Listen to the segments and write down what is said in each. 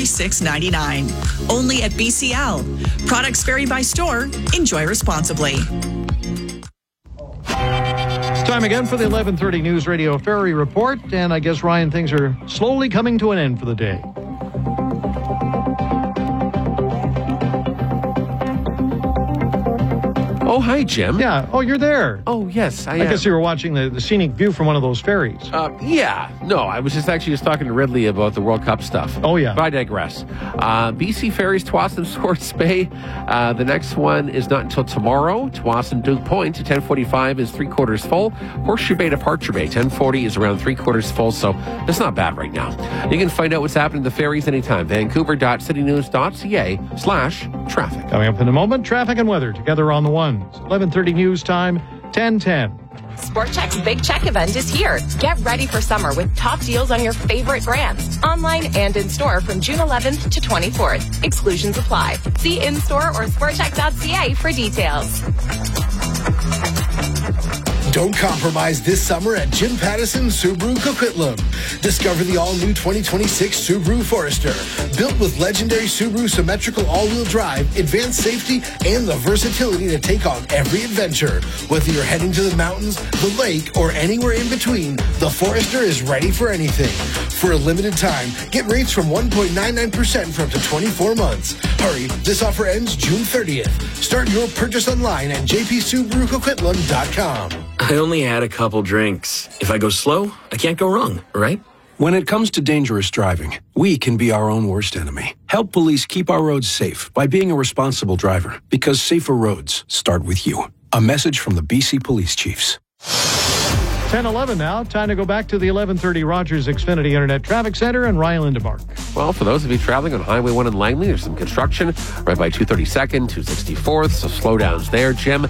$46.99. Only at BCL. Products vary by store. Enjoy responsibly. Time again for the 11:30 News Radio Ferry Report, and I guess, Ryan, things are slowly coming to an end for the day. Oh, hi, Jim. Yeah. Oh, you're there. Oh, yes, I am. I guess you were watching the scenic view from one of those ferries. Yeah. No, I was just talking to Ridley about the World Cup stuff. Oh, yeah. But I digress. BC Ferries, Tsawwassen Swords Bay. The next one is not until tomorrow. Tsawwassen Duke Point at 10:45 is 3/4 full. Horseshoe Bay, Departure Bay, 10:40 is around 3/4 full, so it's not bad right now. You can find out what's happening to the ferries anytime. Vancouver.citynews.ca/traffic. Coming up in a moment, traffic and weather together on the ones. 11:30 news time, 10:10. Sport Chek's Big Check event is here. Get ready for summer with top deals on your favorite brands, online and in store from June 11th to 24th. Exclusions apply. See in-store or sportchek.ca for details. Don't compromise this summer at Jim Pattison Subaru Coquitlam. Discover the all-new 2026 Subaru Forester. Built with legendary Subaru symmetrical all-wheel drive, advanced safety, and the versatility to take on every adventure. Whether you're heading to the mountains, the lake, or anywhere in between, the Forester is ready for anything. For a limited time, get rates from 1.99% for up to 24 months. Hurry, this offer ends June 30th. Start your purchase online at jpsubarucoquitlam.com. I only had a couple drinks. If I go slow, I can't go wrong, right? When it comes to dangerous driving, we can be our own worst enemy. Help police keep our roads safe by being a responsible driver, because safer roads start with you. A message from the BC Police Chiefs. 10:11 now. Time to go back to the 11:30 Rogers Xfinity Internet Traffic Center and Ryan Lindemark. Well, for those of you traveling on Highway 1 in Langley, there's some construction right by 232nd, 264th, so slowdowns there, Jim.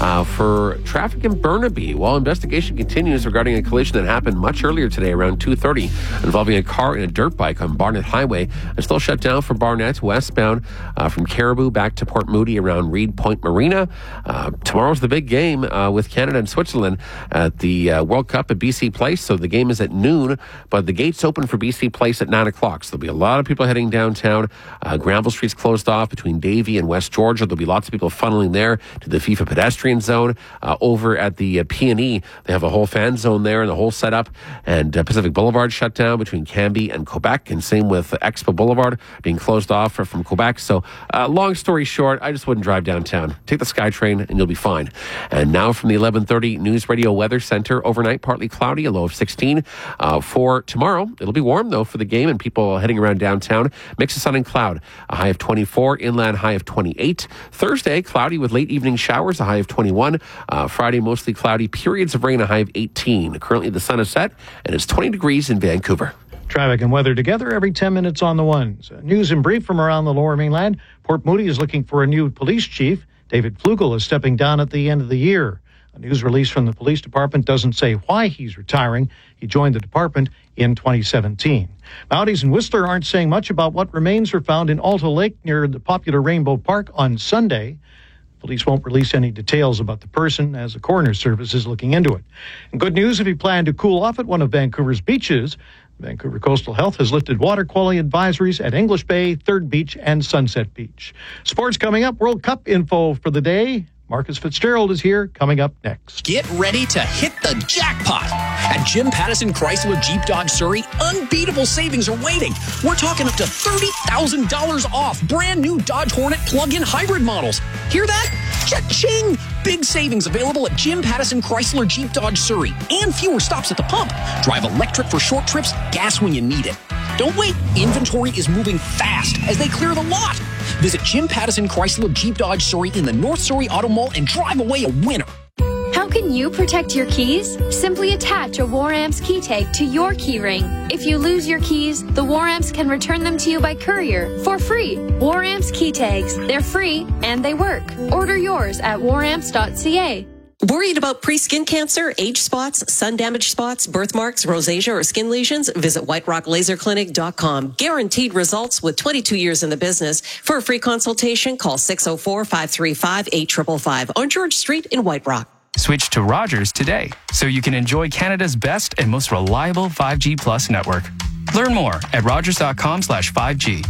For traffic in Burnaby, while investigation continues regarding a collision that happened much earlier today around 2:30 involving a car and a dirt bike on Barnett Highway, it's still shut down for Barnett westbound from Caribou back to Port Moody around Reed Point Marina. Tomorrow's the big game with Canada and Switzerland at the World Cup at BC Place, so the game is at noon, but the gates open for BC Place at 9 o'clock, so there'll be a lot of people heading downtown. Granville Street's closed off between Davie and West Georgia. There'll be lots of people funneling there to the FIFA pedestrian zone. Over at the P&E, they have a whole fan zone there and the whole setup, and Pacific Boulevard shut down between Cambie and Quebec, and same with Expo Boulevard being closed off from Quebec. So long story short, I just wouldn't drive downtown. Take the SkyTrain and you'll be fine. And now from the 11:30 News Radio Weather Center, overnight partly cloudy, a low of 16. For tomorrow, it'll be warm though for the game and people heading around downtown. Mix of sun and cloud, a high of 24, inland high of 28. Thursday, cloudy with late evening showers, a high of 21. Friday, mostly cloudy, periods of rain, a high of 18. Currently, the sun is set and it's 20 degrees in Vancouver. Traffic and weather together every 10 minutes on the ones. News and brief from around the Lower Mainland. Port Moody is looking for a new police chief. David Flugel is stepping down at the end of the year. A news release from the police department doesn't say why he's retiring. He joined the department in 2017. Mounties and Whistler aren't saying much about what remains were found in Alta Lake near the popular Rainbow Park on Sunday. Police won't release any details about the person as the coroner's service is looking into it. And good news if you plan to cool off at one of Vancouver's beaches. Vancouver Coastal Health has lifted water quality advisories at English Bay, Third Beach, and Sunset Beach. Sports coming up. World Cup info for the day. Marcus Fitzgerald is here, coming up next. Get ready to hit the jackpot. At Jim Pattison Chrysler Jeep Dodge Surrey, unbeatable savings are waiting. We're talking up to $30,000 off brand new Dodge Hornet plug-in hybrid models. Hear that? Cha-ching! Big savings available at Jim Pattison Chrysler Jeep Dodge Surrey, and fewer stops at the pump. Drive electric for short trips, gas when you need it. Don't wait. Inventory is moving fast as they clear the lot. Visit Jim Pattison Chrysler Jeep Dodge Surrey in the North Surrey Auto Mall and drive away a winner. How can you protect your keys? Simply attach a War-Amps key tag to your key ring. If you lose your keys, the War-Amps can return them to you by courier for free. War-Amps key tags. They're free and they work. Order yours at waramps.ca. Worried about pre-skin cancer, age spots, sun-damaged spots, birthmarks, rosacea, or skin lesions? Visit whiterocklaserclinic.com. Guaranteed results with 22 years in the business. For a free consultation, call 604-535-8555 on George Street in White Rock. Switch to Rogers today so you can enjoy Canada's best and most reliable 5G Plus network. Learn more at rogers.com/5G.